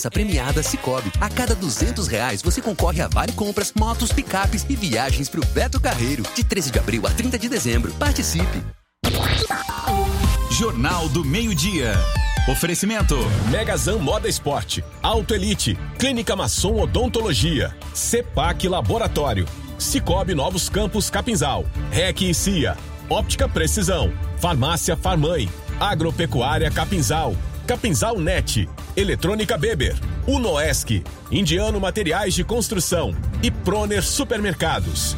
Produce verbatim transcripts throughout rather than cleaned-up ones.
Premiada Sicoob. A cada duzentos reais você concorre a vale compras, motos, picapes e viagens pro Beto Carreiro. De treze de abril a trinta de dezembro. Participe. Jornal do Meio-Dia. Oferecimento: Megazan Moda Esporte, Auto Elite, Clínica Masson Odontologia, Cepac Laboratório, Sicoob Novos Campos Capinzal, R E C e C I A, Óptica Precisão, Farmácia Farmãe, Agropecuária Capinzal, Capinzal Net, Eletrônica Beber, Unoesc, Indiano Materiais de Construção e Proner Supermercados.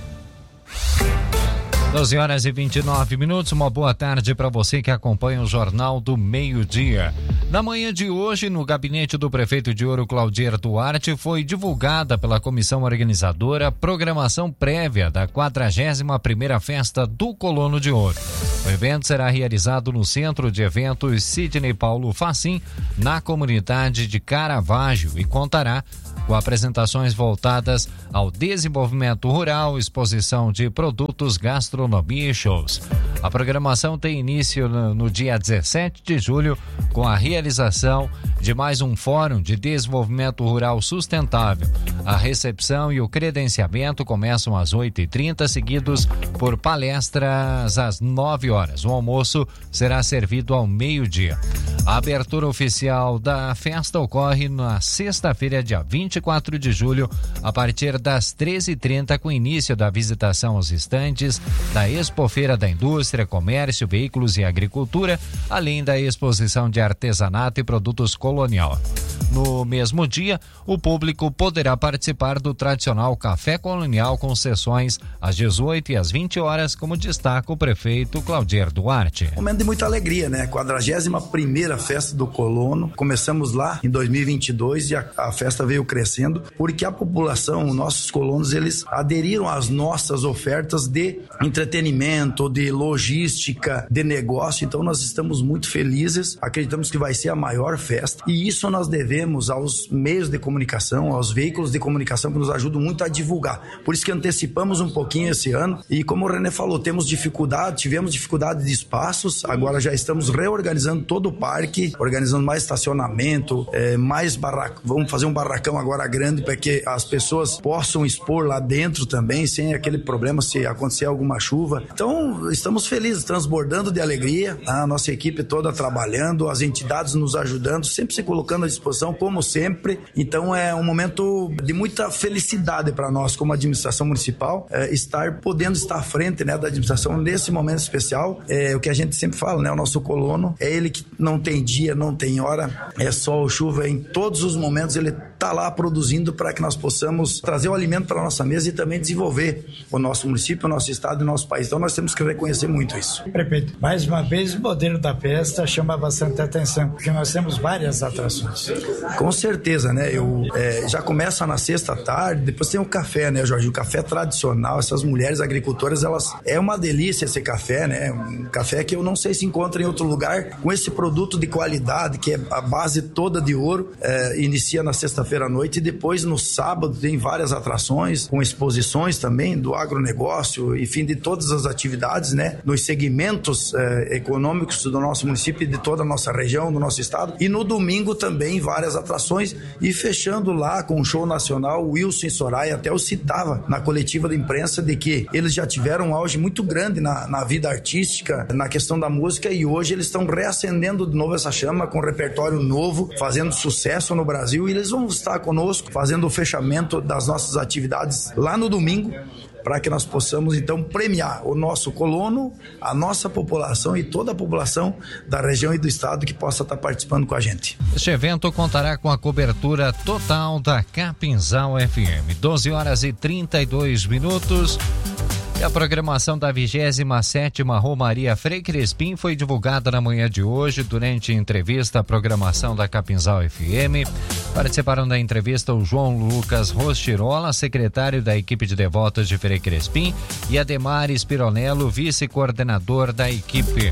doze horas e vinte e nove minutos, uma boa tarde para você que acompanha o Jornal do Meio-Dia. Na manhã de hoje, no gabinete do prefeito de Ouro, Claudir Duarte, foi divulgada pela comissão organizadora a programação prévia da quadragésima primeira Festa do Colono de Ouro. O evento será realizado no Centro de Eventos Sidney Paulo Facim, na comunidade de Caravaggio, e contará com apresentações voltadas ao desenvolvimento rural, exposição de produtos, gastronomia e shows. A programação tem início no, no dia dezessete de julho, com a realização de mais um Fórum de Desenvolvimento Rural Sustentável. A recepção e o credenciamento começam às oito e trinta, seguidos por palestras às nove horas. O almoço será servido ao meio-dia. A abertura oficial da festa ocorre na sexta-feira, dia vinte e quatro de julho, a partir das treze e trinta, com início da visitação aos estandes da Expofeira da Indústria, Comércio, Veículos e Agricultura, além da exposição de artesanato e produtos colonial. No mesmo dia, o público poderá participar do tradicional café colonial com sessões às dezoito e às vinte horas, como destaca o prefeito Claudir Duarte. Momento de muita alegria, né? quadragésima primeira Festa do Colono. Começamos lá em dois mil e vinte e dois e a, a festa veio crescendo porque a população, nossos colonos, eles aderiram às nossas ofertas de entretenimento, de logística, de negócio. Então nós estamos muito felizes, acreditamos que vai ser a maior festa e isso nós devemos aos meios de comunicação, aos veículos de comunicação que nos ajudam muito a divulgar. Por isso que antecipamos um pouquinho esse ano e, como o René falou, temos dificuldade, tivemos dificuldade de espaços, agora já estamos reorganizando todo o parque, organizando mais estacionamento, é, mais barracão, vamos fazer um barracão agora grande para que as pessoas possam expor lá dentro também, sem aquele problema se acontecer alguma chuva. Então, estamos felizes, transbordando de alegria, a nossa equipe toda trabalhando, as entidades nos ajudando, sempre se colocando à disposição, como sempre. Então, é um momento de muita felicidade para nós, como administração municipal, é, estar podendo estar à frente, né, da administração nesse momento especial. É o que a gente sempre fala, né, o nosso colono é ele que não tem dia, não tem hora, é sol, chuva, em todos os momentos ele está lá produzindo para que nós possamos trazer o alimento para a nossa mesa e também desenvolver o nosso município, o nosso estado e o nosso país. Então nós temos que reconhecer muito isso. Prefeito, mais uma vez o modelo da festa chama bastante atenção, porque nós temos várias atrações. Com certeza, né? Eu, é, já começa na sexta tarde, depois tem o café, né, Jorge? O café tradicional, essas mulheres agricultoras, elas, é uma delícia esse café, né? Um café que eu não sei se encontra em outro lugar, com esse produto de qualidade, que é a base toda de ouro, é, inicia na sexta-feira à noite e depois no sábado tem várias atrações, com exposições também do agronegócio, enfim, de todas as atividades, né? Nos segmentos é, econômicos do nosso município e de toda a nossa região, do nosso estado. E no domingo também várias atrações e fechando lá com o show nacional, o Wilson e Soraya, até eu citava na coletiva de imprensa de que eles já tiveram um auge muito grande na, na vida artística, na questão da música, e hoje eles estão reacendendo de novo essa chama com um repertório novo, fazendo sucesso no Brasil, e eles vão estar conosco fazendo o fechamento das nossas atividades lá no domingo, para que nós possamos então premiar o nosso colono, a nossa população e toda a população da região e do estado que possa estar participando com a gente. Este evento contará com a cobertura total da Capinzal F M. doze horas e trinta e dois minutos. E a programação da vigésima sétima Romaria Frei Crespim foi divulgada na manhã de hoje durante entrevista à programação da Capinzal F M. Participaram da entrevista o João Lucas Rostirola, secretário da equipe de devotos de Frei Crespim, e Ademar Spironello, vice-coordenador da equipe.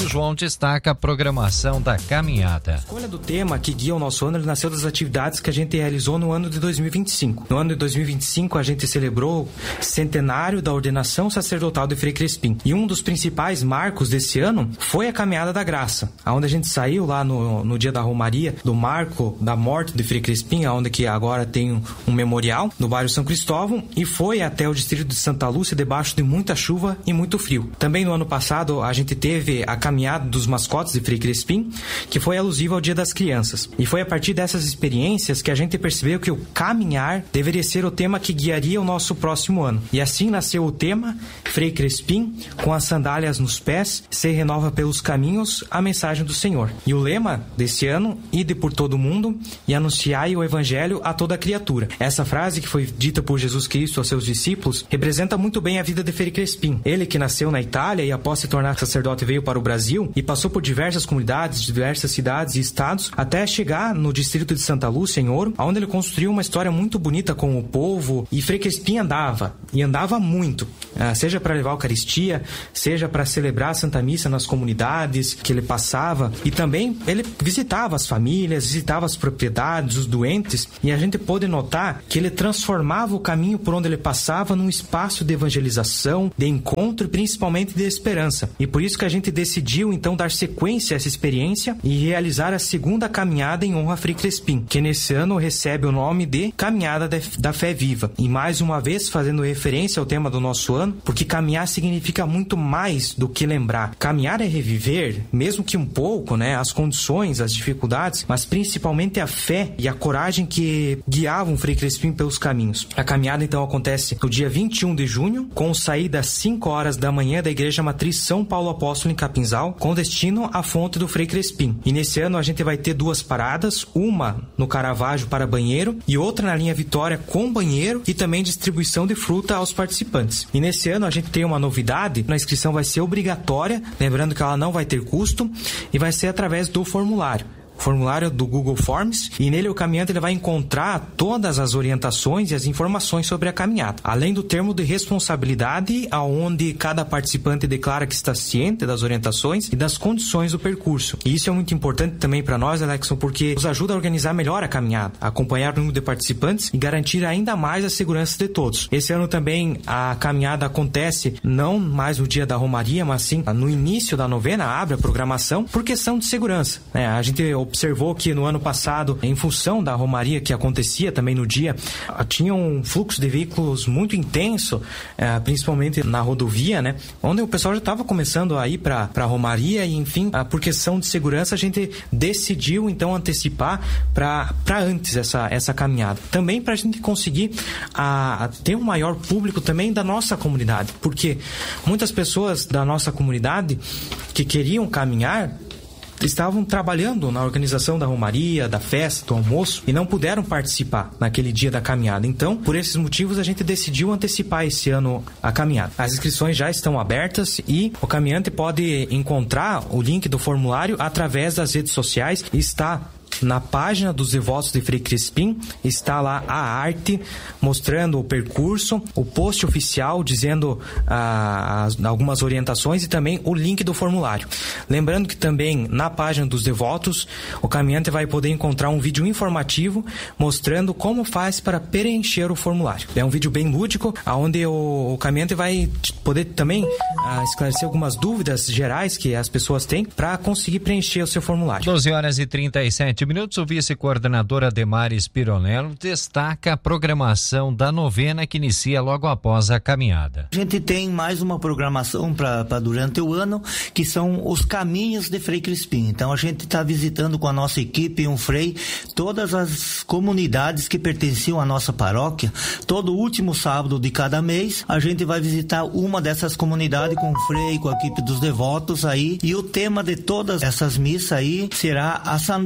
O João destaca a programação da caminhada. A escolha do tema que guia o nosso ano nasceu das atividades que a gente realizou no ano de dois mil e vinte e cinco. No ano de dois mil e vinte e cinco, a gente celebrou o centenário da ordenação sacerdotal de Frei Crespim. E um dos principais marcos desse ano foi a Caminhada da Graça, onde a gente saiu lá no, no dia da Romaria, do marco da morte de Frei Crespim, onde que agora tem um, um memorial, no bairro São Cristóvão, e foi até o distrito de Santa Lúcia, debaixo de muita chuva e muito frio. Também no ano passado, a gente teve a Caminhada dos Mascotes de Frei Crespim, que foi alusiva ao Dia das Crianças. E foi a partir dessas experiências que a gente percebeu que o caminhar deveria ser o tema que guiaria o nosso próximo ano. E assim nasceu o tema Frei Crespim, com as sandálias nos pés, se renova pelos caminhos a mensagem do Senhor. E o lema desse ano, ide por todo o mundo e anunciai o evangelho a toda criatura. Essa frase, que foi dita por Jesus Cristo aos seus discípulos, representa muito bem a vida de Frei Crespim. Ele que nasceu na Itália e após se tornar sacerdote veio para o Brasil e passou por diversas comunidades, diversas cidades e estados, até chegar no distrito de Santa Lúcia, em Ouro, onde ele construiu uma história muito bonita com o povo. E Frei Crespim andava, e andava muito, seja para levar a Eucaristia, seja para celebrar a Santa Missa nas comunidades que ele passava, e também ele visitava as famílias, visitava as propriedades, os doentes, e a gente pôde notar que ele transformava o caminho por onde ele passava num espaço de evangelização, de encontro e principalmente de esperança. E por isso que a gente decidiu então dar sequência a essa experiência e realizar a segunda caminhada em honra a Frei Crespim, que nesse ano recebe o nome de Caminhada da Fé Viva. E mais uma vez fazendo referência ao tema do nosso ano, porque caminhar significa muito mais do que lembrar. Caminhar é reviver, mesmo que um pouco, né, as condições, as dificuldades, mas principalmente a fé e a coragem que guiavam Frei Crespim pelos caminhos. A caminhada então acontece no dia vinte e um de junho, com saída às cinco horas da manhã da Igreja Matriz São Paulo Apóstolo em Capinzal, com destino à fonte do Frei Crespim. E nesse ano a gente vai ter duas paradas, uma no Caravaggio para banheiro e outra na linha Vitória com banheiro e também distribuição de fruta aos participantes. E nesse ano a gente tem uma novidade, a inscrição vai ser obrigatória, lembrando que ela não vai ter custo e vai ser através do formulário. Formulário do Google Forms, e nele o caminhante ele vai encontrar todas as orientações e as informações sobre a caminhada, além do termo de responsabilidade, aonde cada participante declara que está ciente das orientações e das condições do percurso. E isso é muito importante também para nós, Alexson, porque nos ajuda a organizar melhor a caminhada, a acompanhar o número de participantes e garantir ainda mais a segurança de todos. Esse ano também a caminhada acontece não mais no dia da Romaria, mas sim no início da novena, abre a programação por questão de segurança, né? A gente observou que no ano passado, em função da Romaria que acontecia também no dia, tinha um fluxo de veículos muito intenso, eh, principalmente na rodovia, né? Onde o pessoal já estava começando a ir para a Romaria e, enfim, ah, por questão de segurança, a gente decidiu, então, antecipar para antes essa, essa caminhada. Também para a gente conseguir a, a ter um maior público também da nossa comunidade, porque muitas pessoas da nossa comunidade que queriam caminhar estavam trabalhando na organização da Romaria, da festa, do almoço e não puderam participar naquele dia da caminhada. Então, por esses motivos, a gente decidiu antecipar esse ano a caminhada. As inscrições já estão abertas e o caminhante pode encontrar o link do formulário através das redes sociais. Está na página dos devotos de Frei Crespim, está lá a arte mostrando o percurso, o post oficial dizendo ah, as, algumas orientações e também o link do formulário. Lembrando que também na página dos devotos o caminhante vai poder encontrar um vídeo informativo mostrando como faz para preencher o formulário. É um vídeo bem lúdico, onde o, o caminhante vai poder também ah, esclarecer algumas dúvidas gerais que as pessoas têm para conseguir preencher o seu formulário. doze horas e trinta e sete minutos, o vice-coordenador Ademar Spironello destaca a programação da novena que inicia logo após a caminhada. A gente tem mais uma programação para durante o ano, que são os caminhos de Frei Crespim. Então a gente está visitando com a nossa equipe, um Frei, todas as comunidades que pertenciam à nossa paróquia. Todo último sábado de cada mês, a gente vai visitar uma dessas comunidades com o Frei, com a equipe dos devotos aí, e o tema de todas essas missas aí será a sandália.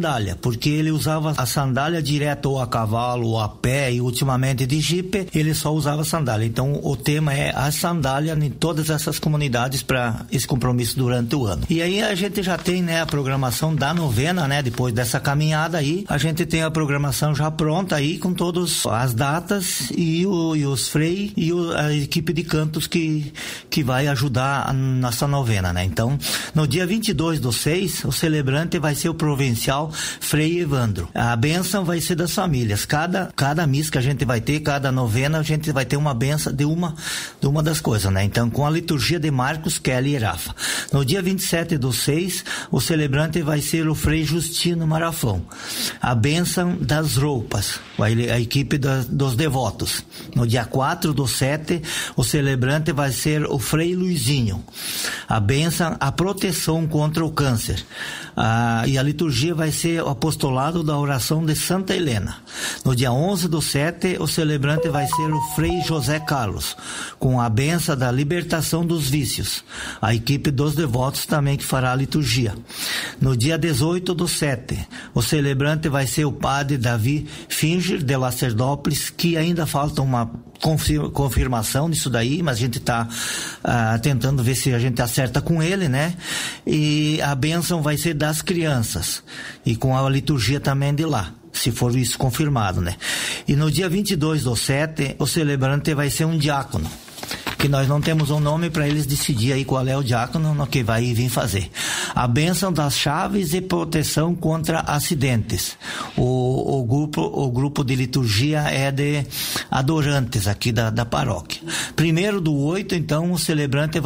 porque ele usava a sandália direto ou a cavalo ou a pé, e ultimamente de jipe ele só usava sandália. Então o tema é a sandália em todas essas comunidades para esse compromisso durante o ano. E aí a gente já tem, né, a programação da novena, né, depois dessa caminhada aí, a gente tem a programação já pronta aí com todas as datas e, o, e os frei e o, a equipe de cantos que, que vai ajudar a nossa novena, né? Então, no dia vinte e dois do seis, o celebrante vai ser o provincial Frei Evandro. A bênção vai ser das famílias. Cada, cada missa que a gente vai ter, cada novena, a gente vai ter uma bênção de uma, de uma das coisas, né? Então, com a liturgia de Marcos, Kelly e Rafa. No dia vinte e sete do seis, o celebrante vai ser o Frei Justino Marafão. A bênção das roupas, a, a equipe da, dos devotos. No dia quatro do sete, o celebrante vai ser o Frei Luizinho. A bênção, a proteção contra o câncer. Ah, e a liturgia vai ser o apostolado da oração de Santa Helena. No dia onze do sete, o celebrante vai ser o Frei José Carlos, com a bênção da libertação dos vícios. A equipe dos devotos também que fará a liturgia. No dia dezoito do sete, o celebrante vai ser o padre Davi Finger de Lacerdópolis, que ainda falta uma confirmação disso daí, mas a gente está uh, tentando ver se a gente acerta com ele, né? E a bênção vai ser das crianças e com a liturgia também de lá, se for isso confirmado, né? E no dia vinte e dois do sete, o celebrante vai ser um diácono, que nós não temos um nome para eles decidir aí qual é o diácono no que vai vir fazer. A bênção das chaves e proteção contra acidentes. O, o, grupo, o grupo de liturgia é de adorantes aqui da, da paróquia. Primeiro do oito, então, o celebrante vai